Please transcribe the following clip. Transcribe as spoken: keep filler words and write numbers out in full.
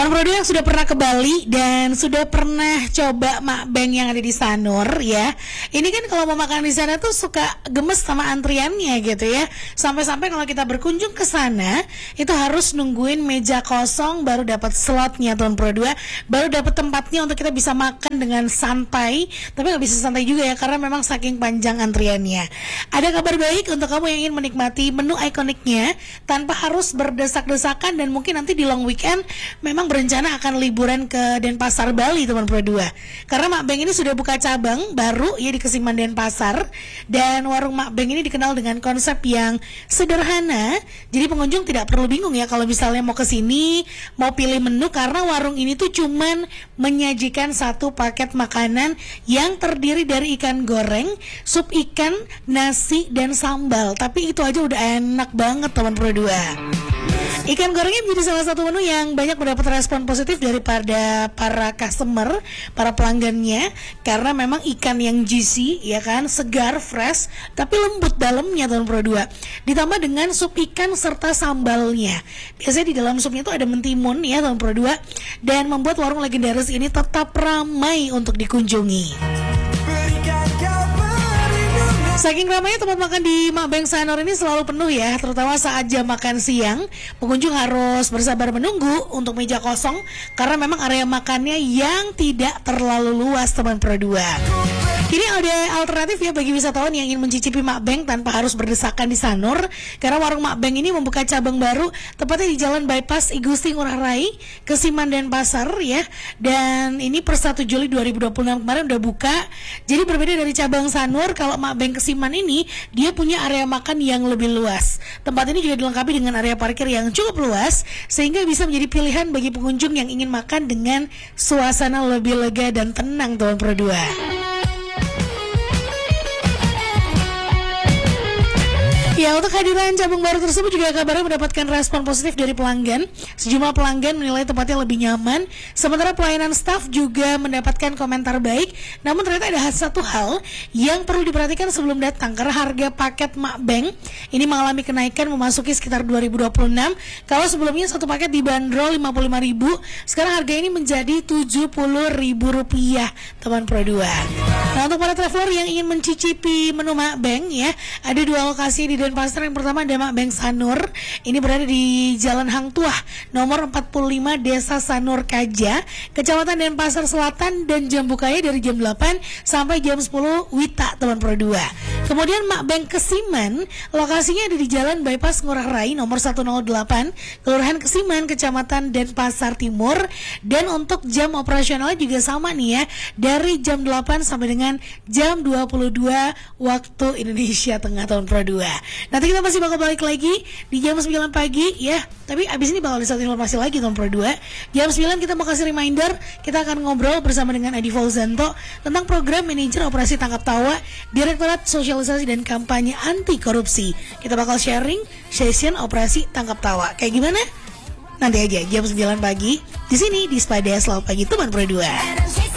Teman Prodo yang sudah pernah ke Bali dan sudah pernah coba makbeng yang ada di Sanur ya. Ini kan kalau mau makan di sana tuh suka gemes sama antriannya gitu ya. Sampai-sampai kalau kita berkunjung ke sana itu harus nungguin meja kosong baru dapat slotnya Teman Prodo, baru dapat tempatnya untuk kita bisa makan dengan santai. Tapi nggak bisa santai juga ya karena memang saking panjang antriannya. Ada kabar baik untuk kamu yang ingin menikmati menu ikoniknya tanpa harus berdesak-desakan dan mungkin nanti di long weekend memang berencana akan liburan ke Denpasar Bali teman Pro dua. Karena Makbeng ini sudah buka cabang baru ya di Kesiman Denpasar, dan warung Makbeng ini dikenal dengan konsep yang sederhana. Jadi pengunjung tidak perlu bingung ya kalau misalnya mau ke sini mau pilih menu, karena warung ini tuh cuman menyajikan satu paket makanan yang terdiri dari ikan goreng, sup ikan, nasi dan sambal. Tapi itu aja udah enak banget teman Pro dua. Ikan gorengnya menjadi salah satu menu yang banyak mendapat respon positif daripada para customer, para pelanggannya, karena memang ikan yang juicy, ya kan, segar, fresh, tapi lembut dalamnya Teman Pro dua. Ditambah dengan sup ikan serta sambalnya. Biasanya di dalam supnya itu ada mentimun ya Teman Pro dua, dan membuat warung legendaris ini tetap ramai untuk dikunjungi. Saking ramainya tempat makan di Makbeng Sanur ini selalu penuh ya, terutama saat jam makan siang. Pengunjung harus bersabar menunggu untuk meja kosong karena memang area makannya yang tidak terlalu luas Teman Pro dua. Kini ada alternatif ya bagi wisatawan yang ingin mencicipi Makbeng tanpa harus berdesakan di Sanur, karena warung Makbeng ini membuka cabang baru tepatnya di Jalan Bypass I Gusti Ngurah Rai, Kesiman Denpasar ya. Dan ini per satu Juli dua ribu dua puluh enam kemarin udah buka. Jadi berbeda dari cabang Sanur, kalau Makbeng Kesiman ini dia punya area makan yang lebih luas. Tempat ini juga dilengkapi dengan area parkir yang cukup luas sehingga bisa menjadi pilihan bagi pengunjung yang ingin makan dengan suasana lebih lega dan tenang Teman Pro dua. Ya, untuk kehadiran cabang baru tersebut juga kabarnya mendapatkan respon positif dari pelanggan. Sejumlah pelanggan menilai tempatnya lebih nyaman, sementara pelayanan staf juga mendapatkan komentar baik. Namun ternyata ada satu hal yang perlu diperhatikan sebelum datang, karena harga paket Makbeng ini mengalami kenaikan memasuki sekitar dua ribu dua puluh enam. Kalau sebelumnya satu paket dibanderol lima puluh lima ribu, sekarang harga ini menjadi tujuh puluh ribu rupiah Teman Pro dua. Nah, untuk para traveler yang ingin mencicipi menu Makbeng ya, ada dua lokasi di Denpasar. Yang pertama ada Makbeng Sanur. Ini berada di Jalan Hang Tuah nomor empat puluh lima Desa Sanur Kaja, Kecamatan Denpasar Selatan, dan jam bukanya dari jam delapan sampai jam sepuluh Wita Teman Pro dua. Kemudian Makbeng Kesiman, lokasinya ada di Jalan Bypass Ngurah Rai nomor seratus delapan, Kelurahan Kesiman, Kecamatan Denpasar Timur, dan untuk jam operasionalnya juga sama nih ya, dari jam delapan sampai dengan jam dua puluh dua waktu Indonesia Tengah Teman Pro dua. Nanti kita masih bakal balik lagi di jam sembilan pagi ya. Tapi abis ini bakal ada satu informasi lagi Teman Pro dua. Jam sembilan kita mau kasih reminder, kita akan ngobrol bersama dengan Adi Fauzanto tentang program manajer operasi tangkap tawa Direktorat Sosialisasi dan Kampanye Anti Korupsi. Kita bakal sharing session operasi tangkap tawa. Kayak gimana? Nanti aja jam sembilan pagi di sini di Spada Selamat Pagi Teman Pro dua.